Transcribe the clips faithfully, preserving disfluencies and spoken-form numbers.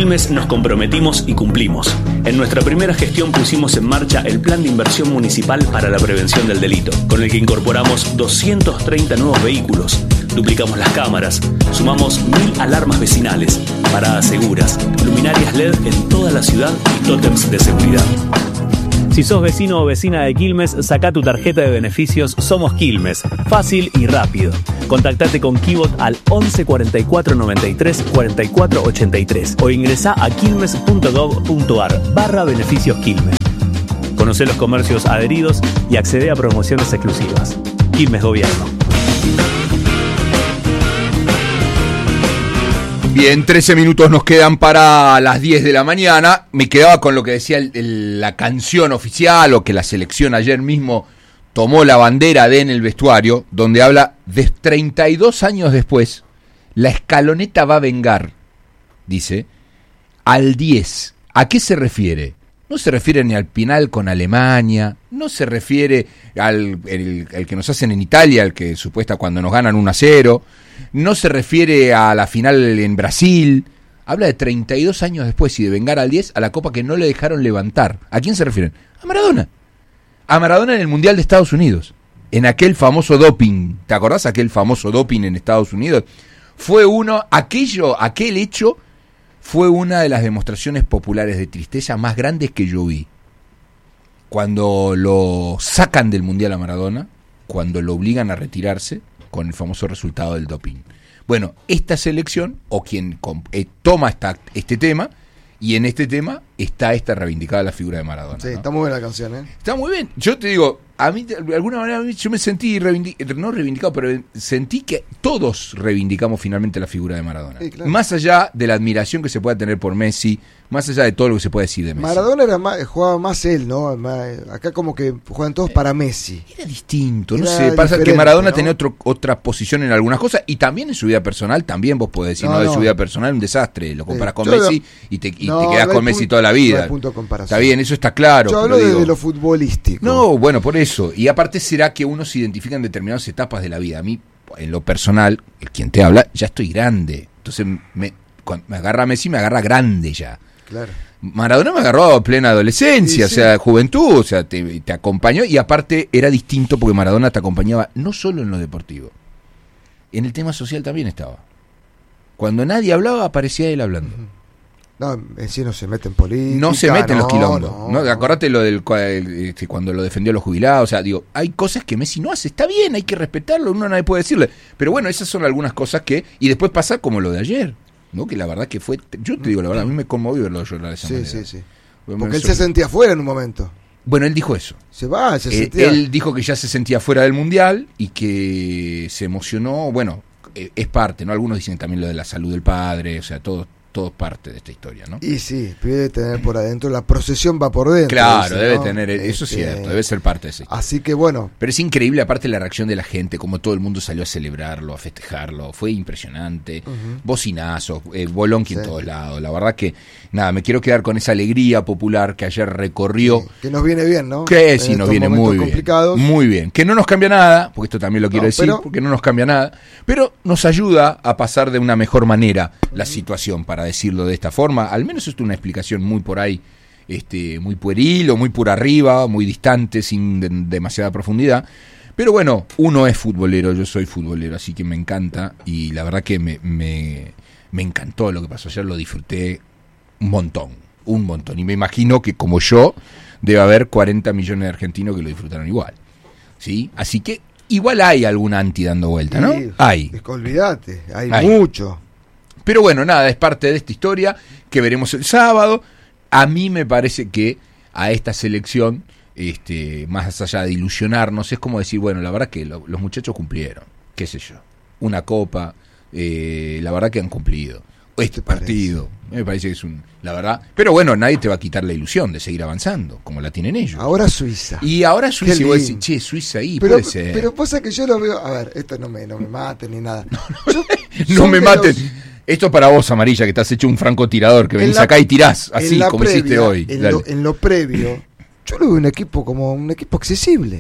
Quilmes nos comprometimos y cumplimos. En nuestra primera gestión pusimos en marcha el Plan de Inversión Municipal para la Prevención del Delito, con el que incorporamos doscientos treinta nuevos vehículos, duplicamos las cámaras, sumamos mil alarmas vecinales, paradas seguras, luminarias L E D en toda la ciudad y tótems de seguridad. Si sos vecino o vecina de Quilmes, sacá tu tarjeta de beneficios Somos Quilmes. Fácil y rápido. Contactate con Kibot al once cuarenta y cuatro noventa y tres cuarenta y cuatro ochenta y tres o ingresá a quilmes punto gov punto ar barra beneficios Quilmes. Conocé los comercios adheridos y accede a promociones exclusivas. Quilmes Gobierno. Bien, trece minutos nos quedan para las diez de la mañana. Me quedaba con lo que decía el, el, la canción oficial, o que la selección ayer mismo tomó la bandera de en el vestuario, donde habla de treinta y dos años después, la escaloneta va a vengar, dice, al diez. ¿A qué se refiere? No se refiere ni al penal con Alemania, no se refiere al el, el que nos hacen en Italia, el que supuesta cuando nos ganan uno a cero, no se refiere a la final en Brasil. Habla de treinta y dos años después y de vengar al diez a la copa que no le dejaron levantar. ¿A quién se refieren? A Maradona. A Maradona en el Mundial de Estados Unidos, en aquel famoso doping. ¿Te acordás aquel famoso doping en Estados Unidos? Fue uno, aquello, aquel hecho fue una de las demostraciones populares de tristeza más grandes que yo vi. Cuando lo sacan del Mundial a Maradona, cuando lo obligan a retirarse con el famoso resultado del doping. Bueno, esta selección, o quien eh, toma esta, este tema, y en este tema está esta reivindicada la figura de Maradona. Sí, ¿no? Está muy buena la canción, ¿eh? Está muy bien. Yo te digo, a mí de alguna manera a mí, yo me sentí reivindicado, no reivindicado, pero sentí que todos reivindicamos finalmente la figura de Maradona. Sí, claro. Más allá de la admiración que se pueda tener por Messi, más allá de todo lo que se puede decir de Messi. Maradona era más, jugaba más él, ¿no? Más, acá como que juegan todos para Messi. Era distinto, no Era sé, pasa que diferente, Maradona ¿no? tenía otro, otra posición en algunas cosas, y también en su vida personal, también vos podés decir, no, No, de no. su vida personal un desastre, lo comparas Sí. con Yo Messi lo- y te, y No, te quedás no hay con Messi punto- toda la no vida. hay punto de comparación. Está bien, eso está claro. Yo pero hablo de, digo- de lo futbolístico. No, bueno, por eso. Y aparte será que uno se identifica en determinadas etapas de la vida. A mí, en lo personal, el quien te habla, ya estoy grande. Entonces, me, cuando me agarra Messi, me agarra grande ya. Claro. Maradona me agarró a plena adolescencia, Sí, o sea, sí. juventud, o sea, te, te acompañó. Y aparte era distinto porque Maradona te acompañaba no solo en lo deportivo. En el tema social también estaba. Cuando nadie hablaba, aparecía él hablando. No, en sí no se mete en política. No se mete en los no, quilombos. no, No, no. acordate lo del cua- el, este, cuando lo defendió a los jubilados. O sea, digo, hay cosas que Messi no hace. Está bien, hay que respetarlo. Uno nadie puede decirle. Pero bueno, esas son algunas cosas que. Y después pasa como lo de ayer, ¿no? Que la verdad que fue. Yo te digo la verdad, a mí me conmovió verlo llorar de esa Sí, manera. sí, sí. Bueno, Porque él eso- se sentía fuera en un momento. Bueno, él dijo eso. Se va, se Eh, sentía. él dijo que ya se sentía fuera del mundial y que se emocionó. Bueno, eh, es parte, ¿no? Algunos dicen también lo de la salud del padre. O sea, todo, todo es parte de esta historia, ¿no? Y sí, debe tener por adentro, la procesión va por dentro. Claro, dice, debe ¿no? tener. Eso es Este, cierto, debe ser parte de esa historia. Así que bueno, Pero es increíble, aparte, la reacción de la gente, como todo el mundo salió a celebrarlo, a festejarlo. Fue impresionante. Ujú. Bocinazos, eh, bolonqui en Sí. todos lados. La verdad que, nada, me quiero quedar con esa alegría popular que ayer recorrió. sí, que nos viene bien, ¿no? Que En sí, nos estos viene momentos muy bien. complicados. Muy bien. Que no nos cambia nada, porque esto también lo quiero No, decir, pero- porque no nos cambia nada. Pero nos ayuda a pasar de una mejor manera la situación, para decirlo de esta forma. Al menos esto es una explicación muy por ahí, este, muy pueril o muy por arriba, muy distante, sin de- demasiada profundidad. Pero bueno, uno es futbolero, yo soy futbolero, así que me encanta. Y la verdad que me, me, me encantó lo que pasó ayer, lo disfruté un montón, un montón. Y me imagino que como yo, debe haber cuarenta millones de argentinos que lo disfrutaron igual. ¿Sí? Así que igual hay algún anti dando vuelta, ¿no? Sí, Hay. Es que olvídate, hay, Hay. mucho. Pero bueno, nada, es parte de esta historia que veremos el sábado. A mí me parece que a esta selección, este, más allá de ilusionarnos, es como decir, bueno, la verdad que lo- los muchachos cumplieron, qué sé yo, una copa, eh, la verdad que han cumplido. Este ¿Te parece? partido, me parece que es un, la verdad. Pero bueno, nadie te va a quitar la ilusión de seguir avanzando, como la tienen ellos. Ahora Suiza. Y ahora Suiza, Qué y vos decís, lindo. che, Suiza ahí, pero, puede ser. pero pasa que yo lo veo. A ver, esto no me, no me mate ni nada. Yo- No son me de maten. los- Esto es para vos, Amarilla, que estás hecho un francotirador, que en venís la- acá y tirás, en así la como previa, hiciste hoy. En Dale. lo, en lo previo, yo lo veo un equipo como un equipo accesible.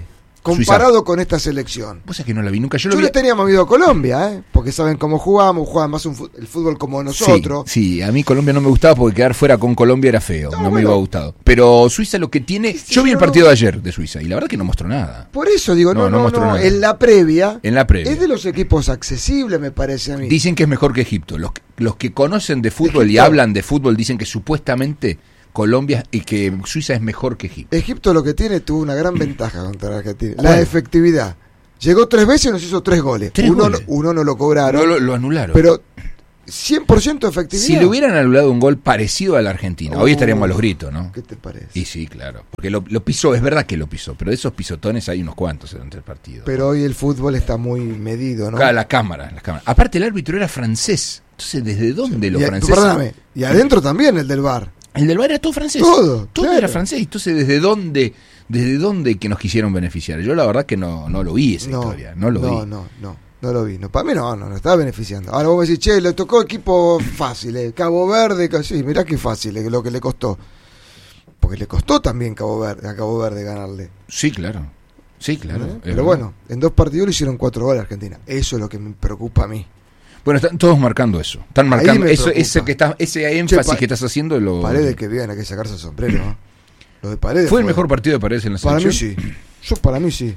comparado Suiza. con esta selección. Vos sabés que no la vi nunca. Yo, lo Yo vi... le tenía más miedo a Colombia, ¿eh? Porque saben cómo jugamos, juegan más un fu- el fútbol como nosotros. Sí, sí, a mí Colombia no me gustaba porque quedar fuera con Colombia era feo, no, No, me bueno. iba gustado. Pero Suiza lo que tiene... Sí, Yo vi el no, partido no. de ayer de Suiza y la verdad que no mostró nada. Por eso digo, No, no, no no, mostró no, nada. en la previa, En la previa. es de los equipos accesibles, me parece a mí. Dicen que es mejor que Egipto. Los, los que conocen de fútbol y Egipto. hablan de fútbol dicen que supuestamente Colombia y que Suiza es mejor que Egipto. Egipto lo que tiene tuvo una gran ventaja contra Argentina, ¿Cuál? la efectividad. Llegó tres veces y nos hizo tres goles. ¿Tres uno, goles? No, uno no lo cobraron, No lo, lo anularon. pero cien por ciento efectividad. si le hubieran anulado un gol parecido a la Argentina, hoy Uh, estaríamos a los gritos, ¿no? ¿Qué te parece? Y sí, claro. Porque lo, lo pisó, es verdad que lo pisó, pero de esos pisotones hay unos cuantos durante el partido. Pero hoy el fútbol está muy medido, ¿no? Acá, la cámara, las cámaras. Aparte el árbitro era francés. Entonces, ¿desde dónde los y, franceses? Perdóname, y adentro también el del bar. El del bar era todo francés. Todo, Todo claro. era francés. Entonces, ¿desde dónde, desde dónde que nos quisieron beneficiar? Yo la verdad que no, no lo vi esa No, historia. No lo no, vi. no, no, no lo vi. No, para mí no, no, no estaba beneficiando. Ahora vos me decís, che, le tocó equipo fácil, eh, Cabo Verde, que- sí, mirá qué fácil eh, lo que le costó. Porque le costó también Cabo Verde, a Cabo Verde ganarle. Sí, claro. Sí, claro. ¿eh? es Pero verdad. bueno, en dos partidos le hicieron cuatro goles a Argentina. Eso es lo que me preocupa a mí. Bueno, están todos marcando eso. Están Ahí marcando me eso, preocupa. ese que está, ese énfasis pa- que estás haciendo lo. Paredes que bien, hay que sacarse el sombrero, ¿no? Lo de Paredes Fue el mejor partido de Paredes en la Para mí selección. sí. Yo para mí sí.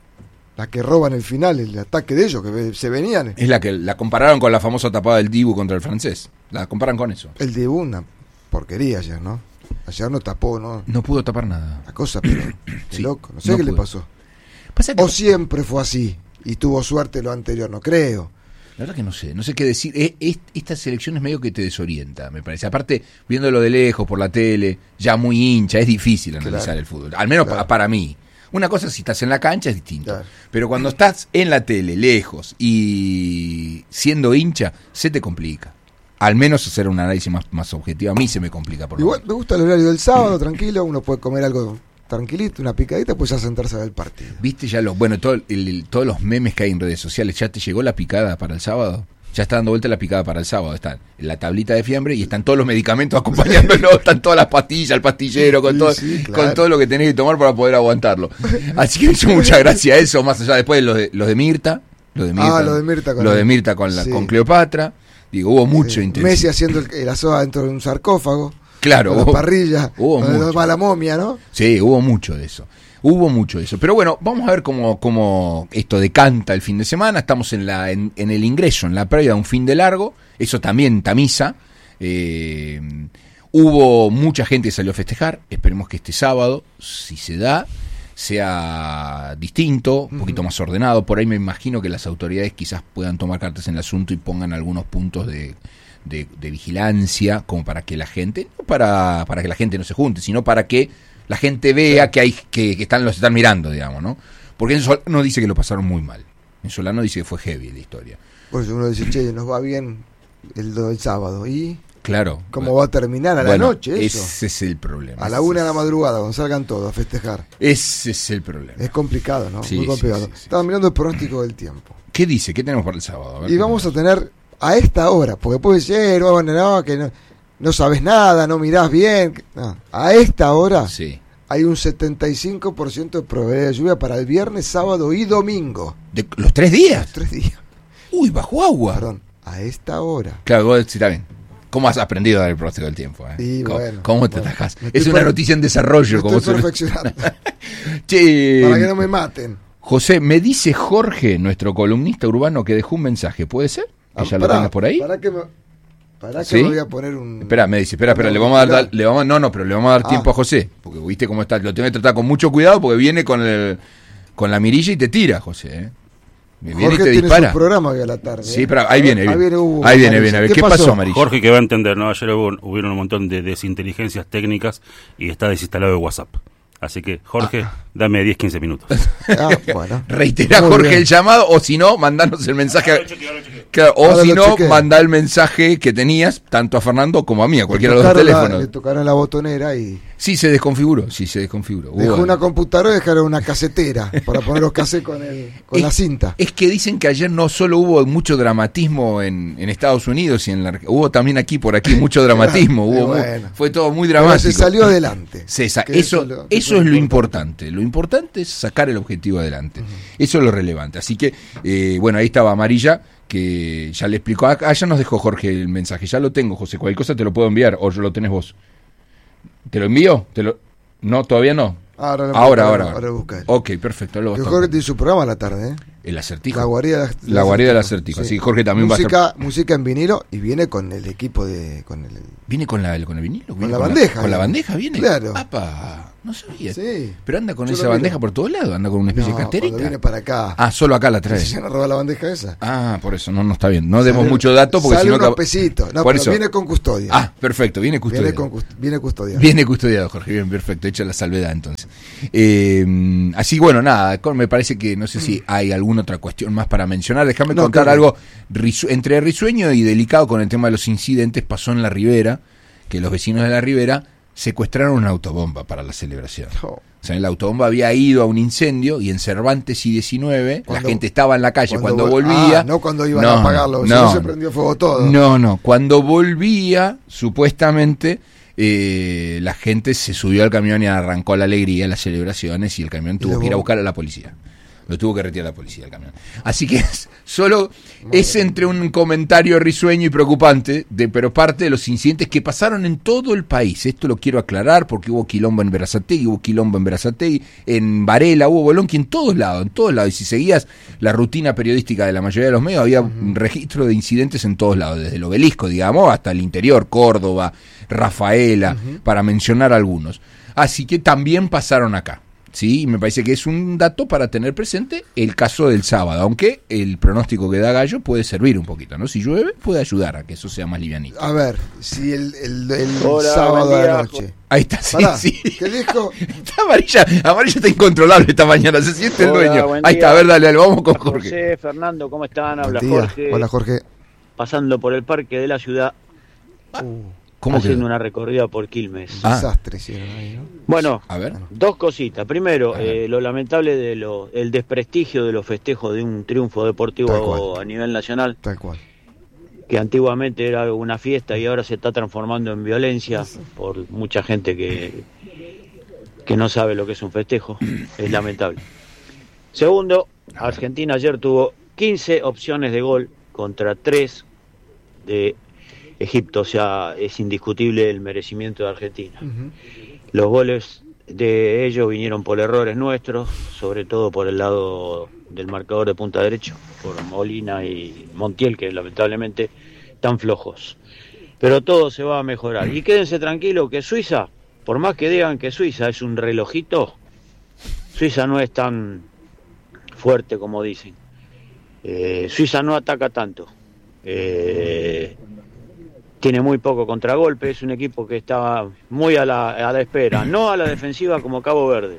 La que roban el final, el ataque de ellos, que ve- se venían. Es la que la compararon con la famosa tapada del Dibu contra el francés. La comparan con eso. El de una porquería ayer, ¿no? Ayer no tapó, ¿no? No pudo tapar nada. La cosa, pero qué Sí, loco. No sé no qué le pudo. pasó. Pasa que O siempre fue así y tuvo suerte lo anterior, no creo. la verdad que no sé, no sé qué decir. Es, es- esta selección es medio que te desorienta, me parece. Aparte, viéndolo de lejos, por la tele, ya muy hincha, es difícil analizar Claro. el fútbol. Al menos Claro. pa- para mí. Una cosa si estás en la cancha es distinto. Claro. Pero cuando estás en la tele, lejos, y siendo hincha, se te complica. Al menos hacer un análisis más, más objetivo. A mí se me complica por lo Igual menos. me gusta el horario del sábado, tranquilo, uno puede comer algo tranquilito, una picadita, pues ya sentarse a ver el partido. ¿Viste ya los, bueno, todo el- el- todos los memes que hay en redes sociales? ¿Ya te llegó la picada para el sábado? Ya está dando vuelta la picada para el sábado. Está en la tablita de fiambre y están todos los medicamentos acompañándolo. Están todas las pastillas, el pastillero, con, Sí, todo, sí, claro. con todo lo que tenés que tomar para poder aguantarlo. Así que me hizo mucha gracia eso, más allá después de los de, los de Mirta. Los de Mirta, Ah, lo de Mirta con lo la- de Mirta con, la, sí. con Cleopatra. Digo, hubo mucho Sí. intensidad. Messi haciendo el, el asado dentro de un sarcófago. Claro, Con la hubo- parrilla. hubo donde mucho. va la momia, ¿no? Sí, hubo mucho de eso. Hubo mucho de eso. Pero bueno, vamos a ver cómo, cómo esto decanta el fin de semana. Estamos en, la, en, en el ingreso, en la previa de un fin de largo. Eso también tamiza. Eh, hubo mucha gente que salió a festejar. Esperemos que este sábado, si se da, sea distinto, un poquito más ordenado. Por ahí me imagino que las autoridades quizás puedan tomar cartas en el asunto y pongan algunos puntos de, de, de vigilancia, como para que la gente, no para, para que la gente no se junte, sino para que la gente vea que hay que, que están los están mirando, digamos, ¿no? Porque en Solano dice que lo pasaron muy mal. En Solano dice que fue heavy la historia. Por eso uno dice, che, nos va bien el, el sábado. ¿Y Claro. cómo va a terminar a la Bueno, noche eso? ese es el problema. A la una de la madrugada, cuando salgan todos a festejar. Ese es el problema. Es complicado, ¿no? Sí, Muy sí, complicado. sí, sí. Estaba mirando el pronóstico del tiempo. ¿Qué dice? ¿Qué tenemos para el sábado? A ver Y qué vamos a tenemos. tener a esta hora, porque puede ser, no, bueno, no, que no, no sabes nada, no mirás bien. No, a esta hora Sí. hay un setenta y cinco por ciento de probabilidad de lluvia para el viernes, sábado y domingo. ¿De los tres días? Tres días. Uy, bajo agua. Perdón, a esta hora. Claro, vos sí, está bien. ¿Cómo has aprendido a dar el pronóstico del tiempo? Eh? Y ¿Cómo, bueno, cómo te bueno, atajás? me estoy Es una per- noticia en Me desarrollo. Como estoy suele- perfeccionando. Che, Para que no me maten. José, me dice Jorge, nuestro columnista urbano, que dejó un mensaje. ¿Puede ser? ¿Que Ah, ya lo pará, tengas por ahí? Para que me, para que ¿Sí? me voy a poner un. Espera, me dice, espera, espera, le vamos a dar, le vamos, no, no, pero le vamos a dar Ah. tiempo a José, porque viste cómo está, lo tengo que tratar con mucho cuidado porque viene con el, con la mirilla y te tira, José, ¿eh? Me viene Jorge y te tiene dispara. su programa hoy a la tarde. Sí, ¿eh? pero ahí viene, ahí Ahí viene, viene, Hugo, ahí viene, Amarillo. viene, a ver, ¿Qué ¿qué pasó? pasó, Amarillo? Jorge que va a entender, ¿no? Ayer hubo, hubieron un montón de desinteligencias técnicas y está desinstalado de WhatsApp. Así que, Jorge, dame diez, quince minutos. Ah, bueno. Reitera, Muy Jorge, bien. el llamado, o si no, mandanos el mensaje. Claro, o Ahora si lo no, chequeo. mandá el mensaje que tenías, tanto a Fernando como a mí, a cualquiera de los dos Tocaron la- teléfonos. le tocaron la botonera y Sí, se desconfiguró, sí, se desconfiguró. dejó Hubo- una computadora y dejaron una casetera para poner los cassettes con, el, con es, la cinta. Es que dicen que ayer no solo hubo mucho dramatismo en, en Estados Unidos, y en la, hubo también aquí por aquí mucho dramatismo. Y hubo mu- bueno. fue todo muy Pero dramático. se salió adelante. Se sa- Que eso, lo- eso eso es lo importante. Lo importante es sacar el objetivo adelante. Uh-huh. Eso es lo relevante. Así que, eh, bueno, ahí estaba Amarilla, que ya le explicó. Ah, ya nos dejó Jorge el mensaje. Ya lo tengo, José. Cualquier cosa te lo puedo enviar, o lo tenés vos. ¿Te lo envío? ¿Te lo... No, todavía no. Ahora, ahora, ahora. ahora. ahora busca. Ok, perfecto. Lo Jorge tiene su programa a la tarde, ¿eh? El acertijo. La guarida, la, la guarida del acertijo. Sí. Sí, Jorge también música, va a estar... música en vinilo y viene con el equipo de... Con el, ¿Viene con, la, con el vinilo? Con la con bandeja. La, ¿Con la bandeja viene? Claro. ¡Apa! No sabía. Sí. Pero anda con Yo esa bandeja por todos lados, anda con una especie no, de carterita. viene para acá. Ah, solo acá la trae. ¿Se van a robar la bandeja esa? Ah, por eso, no, no está bien. No sale, demos mucho dato porque si no... Sale unos pesitos. No, por pero eso. Viene con custodia. Ah, perfecto, viene custodiado. Viene, con, viene custodiado. Viene custodiado, Jorge, bien, perfecto. Hecha la salvedad, entonces. Eh, así, bueno, nada, me parece que no sé si hay alguna otra cuestión más para mencionar. Déjame no, contar claro. algo risu- entre risueño y delicado con el tema de los incidentes. Pasó en la Ribera, que los vecinos de la Ribera secuestraron una autobomba para la celebración. Oh. O sea, la autobomba había ido a un incendio y en Cervantes y diecinueve cuando, la gente estaba en la calle. Cuando, cuando volvía... Ah, no cuando iban no, a apagarlo, no, no se prendió fuego todo. No, no. Cuando volvía, supuestamente, eh, la gente se subió al camión y arrancó la alegría, las celebraciones, y el camión tuvo que ir a buscar a la policía. Lo tuvo que retirar la policía del camión. Así que es, solo Madre es entre un comentario risueño y preocupante, de, pero parte de los incidentes que pasaron en todo el país. Esto lo quiero aclarar porque hubo quilombo en Berazategui, hubo quilombo en Berazategui, en Varela, hubo Bolonqui, en todos lados, en todos lados. Y si seguías la rutina periodística de la mayoría de los medios, había uh-huh. un registro de incidentes en todos lados, desde el Obelisco, digamos, hasta el interior, Córdoba, Rafaela, uh-huh. para mencionar algunos. Así que también pasaron acá. Sí, me parece que es un dato para tener presente el caso del sábado, aunque el pronóstico que da Gallo puede servir un poquito, ¿no? Si llueve, puede ayudar a que eso sea más livianito. A ver, si el, el, el Hola, sábado de la noche... Ahí está, sí, Pará, sí. ¿Qué dijo? Está amarilla, amarilla está incontrolable esta mañana, se siente Hola, el dueño. Ahí día. Está, a ver, dale, dale, vamos con Jorge. José, Fernando, ¿cómo están? Habla Buen día. Jorge. Hola, Jorge. Pasando por el parque de la ciudad. Uh. ¿Cómo haciendo quedó? una recorrida por Quilmes. Un Ah. desastre hicieron ahí, ¿no? Bueno, A ver. dos cositas. Primero, eh, lo lamentable de lo, el desprestigio de los festejos de un triunfo deportivo a nivel nacional, Tal cual. que antiguamente era una fiesta y ahora se está transformando en violencia por mucha gente que, que no sabe lo que es un festejo. Es lamentable. Segundo, Argentina ayer tuvo quince opciones de gol contra tres de Egipto, o sea, es indiscutible el merecimiento de Argentina. Uh-huh. Los goles de ellos vinieron por errores nuestros, sobre todo por el lado del marcador de punta derecho, por Molina y Montiel, que lamentablemente están flojos. Pero todo se va a mejorar. Y quédense tranquilos que Suiza, por más que digan que Suiza es un relojito, Suiza no es tan fuerte como dicen. Eh, Suiza no ataca tanto. Eh... Tiene muy poco contragolpe, es un equipo que está muy a la, a la espera, no a la defensiva como Cabo Verde.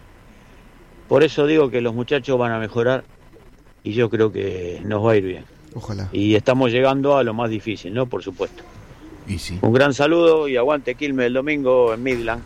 Por eso digo que los muchachos van a mejorar y yo creo que nos va a ir bien. Ojalá. Y estamos llegando a lo más difícil, ¿no? Por supuesto. Y sí. Un gran saludo y aguante Quilmes el domingo en Midland.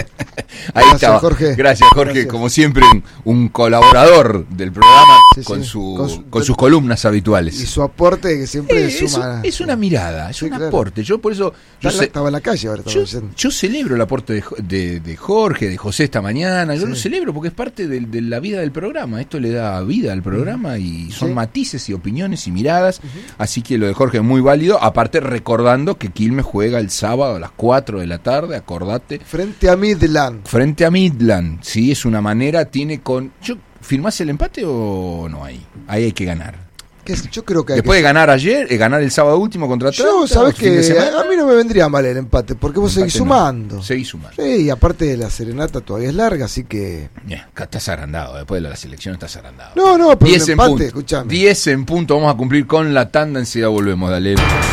Ahí Gracias, estaba. Jorge. Gracias, Jorge. Gracias. Como siempre, un, un colaborador del programa Sí, con, sí. Su, Con su- con sus columnas habituales. Y su aporte que siempre Eh, es, suma. un- es una mirada, es Sí, un claro. aporte. Yo por eso yo, Estaba, sé- estaba en la calle ahora, estaba yo, diciendo. yo celebro el aporte de, Jo- de- de Jorge, de José esta mañana. Yo Sí. lo celebro porque es parte de, de la vida del programa. Esto le da vida al programa y son Sí. matices y opiniones y miradas. Así que lo de Jorge es muy válido. Aparte, recordando que Quilmes juega el sábado a las cuatro de la tarde, acordate. Frente a Midland. Frente a Midland, sí, es una manera, tiene con... Yo, ¿firmás el empate o no hay? Ahí hay que ganar. Que es- yo creo que hay Después que... de ganar ayer, eh, ganar el sábado último contra Atlanta, Yo, sabes fin de que semana, a mí no me vendría mal el empate, porque vos empate seguís no. sumando. Seguís sumando. Sí, y aparte de la serenata todavía es larga, así que... Yeah, estás agrandado, después de la selección estás agrandado. No, no, pero diez un en empate, punto. escuchame. diez en punto, vamos a cumplir con la tanda, enseguida volvemos, dale.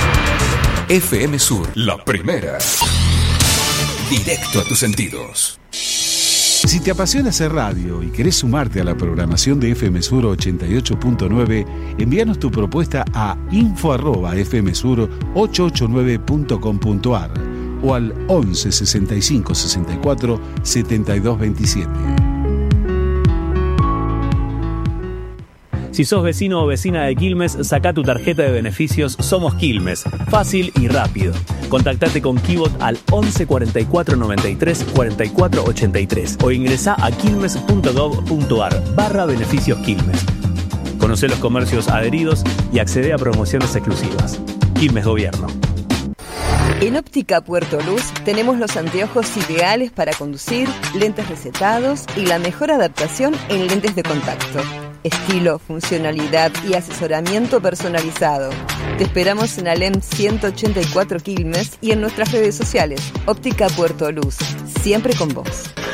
F M Sur, la primera. Directo a tus sentidos. Si te apasiona hacer radio y querés sumarte a la programación de F M Sur ochenta y ocho punto nueve, envíanos tu propuesta a info arroba f m sur ochocientos ochenta y nueve punto com punto a r o al once sesenta y cinco sesenta y cuatro setenta y dos veintisiete. Si sos vecino o vecina de Quilmes, saca tu tarjeta de beneficios Somos Quilmes. Fácil y rápido. Contactate con Kibot al once cuarenta y cuatro noventa y tres cuarenta y cuatro ochenta y tres o ingresá a quilmes punto gov punto ar barra beneficios Quilmes. Conocé los comercios adheridos y accede a promociones exclusivas. Quilmes Gobierno. En Óptica Puerto Luz tenemos los anteojos ideales para conducir, lentes recetados y la mejor adaptación en lentes de contacto. Estilo, funcionalidad y asesoramiento personalizado. Te esperamos en Alem ciento ochenta y cuatro Quilmes y en nuestras redes sociales. Óptica Puerto Luz, siempre con vos.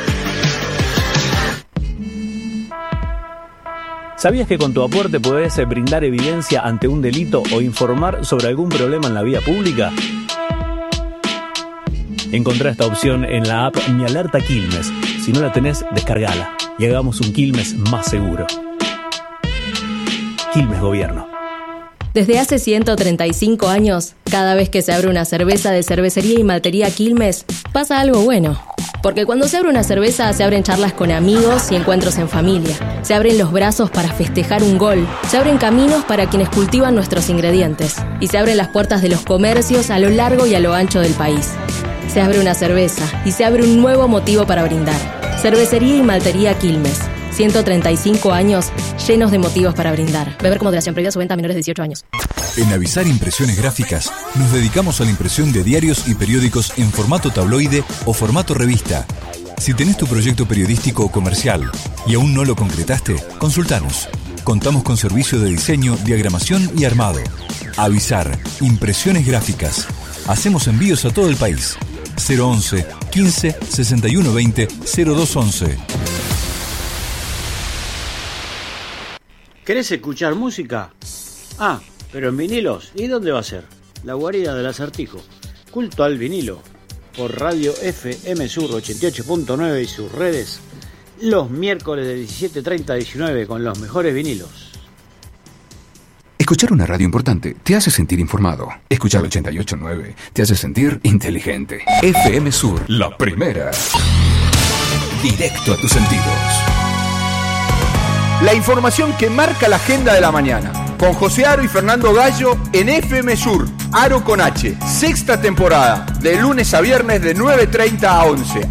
¿Sabías que con tu aporte podés brindar evidencia ante un delito o informar sobre algún problema en la vía pública? Encontrá esta opción en la app Mi Alerta Quilmes. Si no la tenés, descargala y hagamos un Quilmes más seguro. Quilmes Gobierno. Desde hace ciento treinta y cinco años, cada vez que se abre una cerveza de Cervecería y Maltería Quilmes, pasa algo bueno. Porque cuando se abre una cerveza, se abren charlas con amigos y encuentros en familia. Se abren los brazos para festejar un gol. Se abren caminos para quienes cultivan nuestros ingredientes. Y se abren las puertas de los comercios a lo largo y a lo ancho del país. Se abre una cerveza y se abre un nuevo motivo para brindar. Cervecería y Maltería Quilmes. ciento treinta y cinco años llenos de motivos para brindar. Beber con moderación, prohibida su venta a menores de dieciocho años. En Avisar Impresiones Gráficas nos dedicamos a la impresión de diarios y periódicos en formato tabloide o formato revista. Si tenés tu proyecto periodístico o comercial y aún no lo concretaste, consultanos. Contamos con servicio de diseño, diagramación y armado. Avisar Impresiones Gráficas. Hacemos envíos a todo el país. cero once, quince, sesenta y uno veinte, cero dos once. ¿Querés escuchar música? Ah, pero en vinilos. ¿Y dónde va a ser? La guarida del Acertijo. Culto al vinilo. Por Radio F M Sur ochenta y ocho punto nueve y sus redes. Los miércoles de diecisiete treinta a diecinueve con los mejores vinilos. Escuchar una radio importante te hace sentir informado. Escuchar ochenta y ocho punto nueve te hace sentir inteligente. F M Sur, la primera. Directo a tus sentidos. La información que marca la agenda de la mañana. Con José Aro y Fernando Gallo en F M Sur. Aro con H. Sexta temporada. De lunes a viernes de nueve treinta a once.